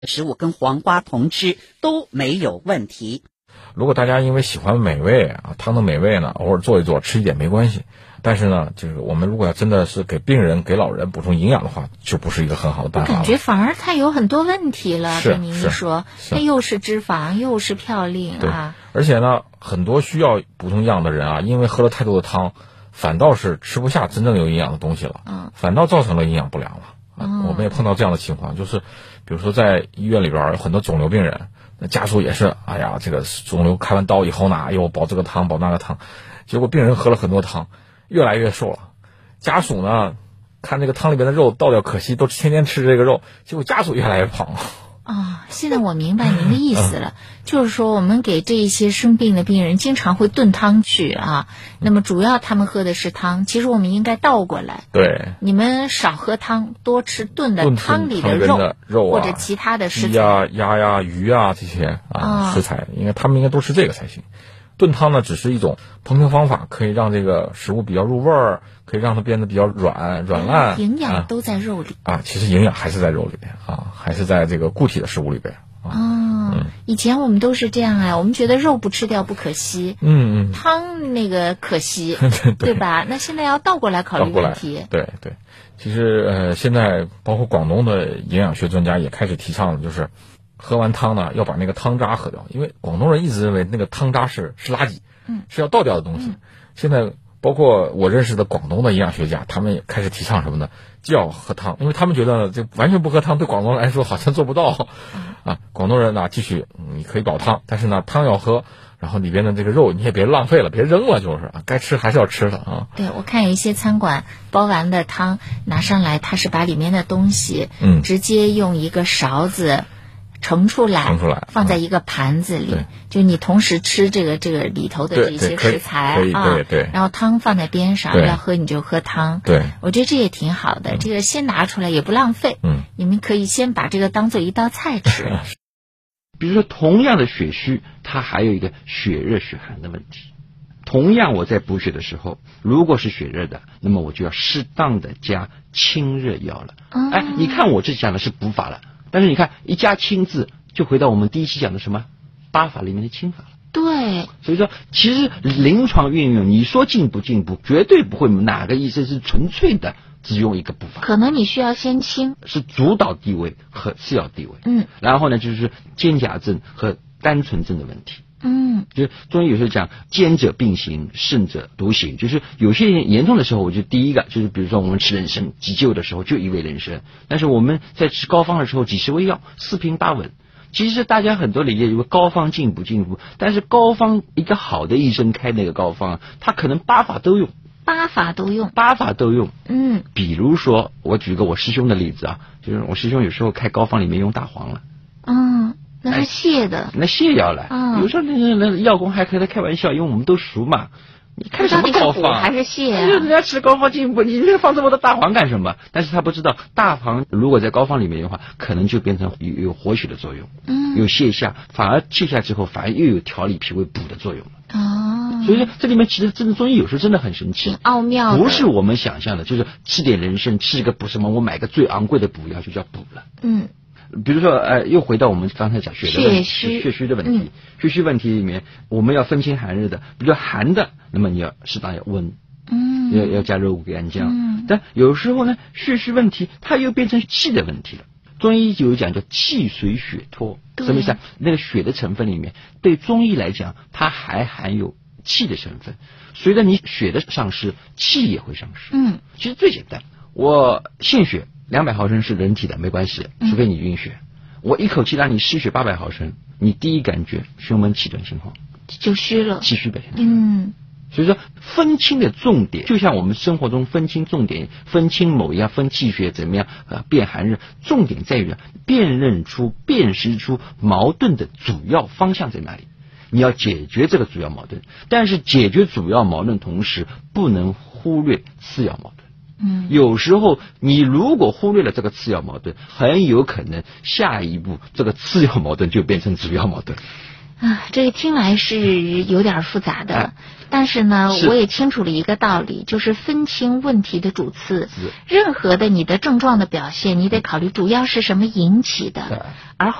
食物跟黄瓜同吃都没有问题。 如果大家因为喜欢美味啊，汤的美味呢，偶尔做一做吃一点没关系。但是呢，就是我们如果要真的是给病人给老人补充营养的话，就不是一个很好的办法了。 感觉反而它有很多问题了。 是跟您一说，它又是脂肪又是嘌呤啊。 而且呢，很多需要补充营养的人啊，因为喝了太多的汤，反倒是吃不下真正有营养的东西了，反倒造成了营养不良了。我们也碰到这样的情况，就是比如说在医院里边有很多肿瘤病人，那家属也是，哎呀，这个肿瘤开完刀以后呢，哎呦，煲这个汤煲那个汤，结果病人喝了很多汤，越来越瘦了。家属呢，看这个汤里边的肉倒掉可惜，都天天吃这个肉，结果家属越来越胖。 现在我明白您的意思了，就是说我们给这一些生病的病人经常会炖汤去啊，那么主要他们喝的是汤，其实我们应该倒过来， 对， 你们少喝汤，多吃炖的汤里的肉或者其他的食材， 鸡呀、鸭呀、鱼呀这些食材，他们应该都吃这个才行。炖汤呢，只是一种烹调方法，可以让这个食物比较入味儿，可以让它变得比较软烂。 营养都在肉里其实营养还是在肉里边还是在这个固体的食物里边以前我们都是这样我们觉得肉不吃掉不可惜，汤那个可惜，对吧？那现在要倒过来考虑问题。 对，其实现在包括广东的营养学专家也开始提倡了，就是喝完汤呢，要把那个汤渣喝掉，因为广东人一直认为那个汤渣是垃圾，是要倒掉的东西。现在包括我认识的广东的营养学家，他们也开始提倡什么呢？就要喝汤，因为他们觉得这完全不喝汤对广东人来说好像做不到广东人呢，继续你可以煲汤，但是呢汤要喝，然后里边的这个肉你也别浪费了，别扔了，就是该吃还是要吃的对，我看有一些餐馆煲完的汤拿上来，它是把里面的东西直接用一个勺子盛出来放在一个盘子里，就你同时吃这个里头的这些食材对， 然后汤放在边上，要喝你就喝汤。 对， 我觉得这也挺好的，这个先拿出来也不浪费。你们可以先把这个当做一道菜吃。 比如说同样的血虚，它还有一个血热血寒的问题。同样我在补血的时候，如果是血热的，那么我就要适当的加清热药了。你看我这讲的是补法了，但是你看一加清字，就回到我们第一期讲的什么八法里面的清法了。 对， 所以说其实临床运用，你说进不进步，绝对不会哪个医生是纯粹的只用一个补法， 可能你需要先清， 是主导地位和次要地位。然后呢就是肩胛症和单纯症的问题。就是中医有时候讲兼者并行，胜者独行，就是有些人严重的时候，我就第一个就是比如说我们吃人参急救的时候就一味人参，但是我们在吃膏方的时候几十味药，四平八稳。其实大家很多理解以为膏方进不进步，但是膏方一个好的医生开那个膏方，他可能八法都用。比如说我举个我师兄的例子就是我师兄有时候开膏方里面用大黄了。 那是泻的， 那泻药了。有时候那药工还和他开玩笑，因为我们都熟嘛。你开什么膏方还是泻人家吃膏方进步，你这放这么多大黄干什么？但是他不知道大黄如果在膏方里面的话，可能就变成有活血的作用，有泻下，反而泻下之后反而又有调理脾胃补的作用了。所以说这里面其实真的中医有时候真的很神奇， 挺奥妙的， 不是我们想象的，就是吃点人参，吃一个补什么，我买个最昂贵的补药就叫补了。比如说又回到我们刚才讲血虚的问题，血虚问题里面我们要分清寒热的，比如说寒的，那么你要适当要温，要加肉骨干姜。但有时候呢血虚问题它又变成气的问题了。中医就有讲叫气随血脱，什么意思那个血的成分里面对中医来讲它还含有气的成分，随着你血的丧失，气也会丧失。其实最简单，我献血200毫升是人体的没关系，除非你晕血。我一口气让你失血800毫升，你第一感觉胸闷气短心慌， 就虚了， 气虚表现出来。所以说分清的重点，就像我们生活中分清重点，分清某一样分气血怎么样辨寒热，重点在于辨识出矛盾的主要方向在哪里。你要解决这个主要矛盾，但是解决主要矛盾同时不能忽略次要矛盾。有时候你如果忽略了这个次要矛盾，很有可能下一步这个次要矛盾就变成主要矛盾。 这个听来是有点复杂的，但是呢，我也清楚了一个道理，就是分清问题的主次。任何的你的症状的表现，你得考虑主要是什么引起的，而